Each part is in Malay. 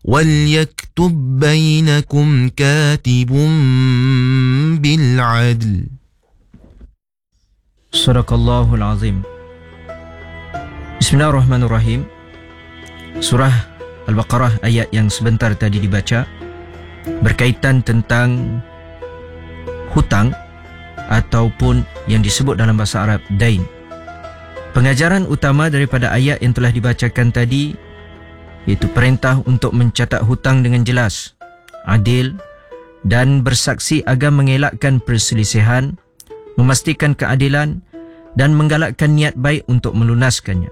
وَلْيَكْتُبْ بَيْنَكُمْ كَاتِبٌ بِالْعَدْلِ. Sadaqallahul Azim. Bismillahirrahmanirrahim. Surah Al-Baqarah ayat yang sebentar tadi dibaca berkaitan tentang hutang ataupun yang disebut dalam bahasa Arab dain. Pengajaran utama daripada ayat yang telah dibacakan tadi iaitu perintah untuk mencatat hutang dengan jelas, adil dan bersaksi agar mengelakkan perselisihan, memastikan keadilan dan menggalakkan niat baik untuk melunaskannya.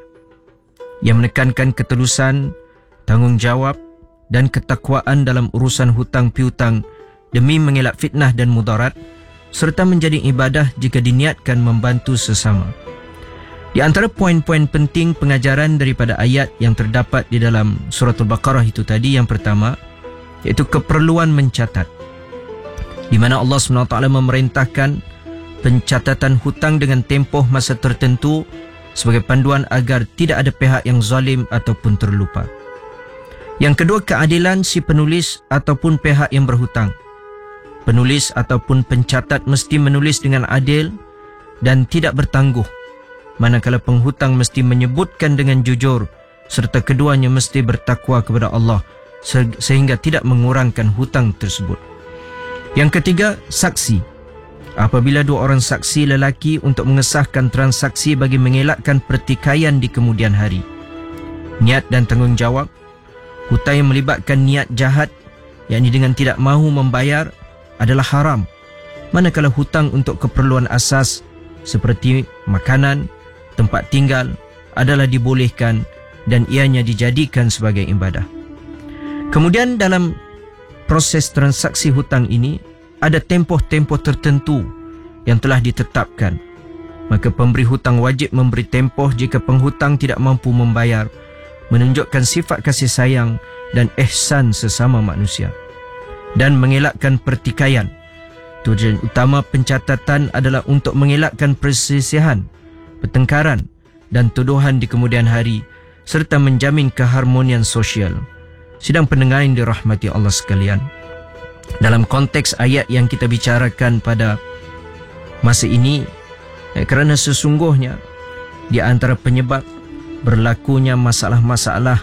Ia menekankan ketulusan, tanggungjawab dan ketakwaan dalam urusan hutang piutang demi mengelak fitnah dan mudarat serta menjadi ibadah jika diniatkan membantu sesama. Di antara poin-poin penting pengajaran daripada ayat yang terdapat di dalam surah Al-Baqarah itu tadi, yang pertama iaitu keperluan mencatat, di mana Allah SWT memerintahkan pencatatan hutang dengan tempoh masa tertentu sebagai panduan agar tidak ada pihak yang zalim ataupun terlupa. Yang kedua, keadilan si penulis ataupun pihak yang berhutang. Penulis ataupun pencatat mesti menulis dengan adil dan tidak bertangguh, manakala penghutang mesti menyebutkan dengan jujur serta keduanya mesti bertakwa kepada Allah sehingga tidak mengurangkan hutang tersebut. Yang ketiga, saksi. Apabila dua orang saksi lelaki untuk mengesahkan transaksi bagi mengelakkan pertikaian di kemudian hari. Niat dan tanggungjawab. Hutang yang melibatkan niat jahat, yakni dengan tidak mahu membayar, adalah haram, manakala hutang untuk keperluan asas seperti makanan, tempat tinggal adalah dibolehkan dan ianya dijadikan sebagai ibadah. Kemudian dalam proses transaksi hutang ini ada tempoh-tempoh tertentu yang telah ditetapkan. Maka pemberi hutang wajib memberi tempoh jika penghutang tidak mampu membayar, menunjukkan sifat kasih sayang dan ihsan sesama manusia dan mengelakkan pertikaian. Tujuan utama pencatatan adalah untuk mengelakkan perselisihan, pertengkaran dan tuduhan di kemudian hari serta menjamin keharmonian sosial. Sidang pendengar yang dirahmati Allah sekalian, dalam konteks ayat yang kita bicarakan pada masa ini, kerana sesungguhnya di antara penyebab berlakunya masalah-masalah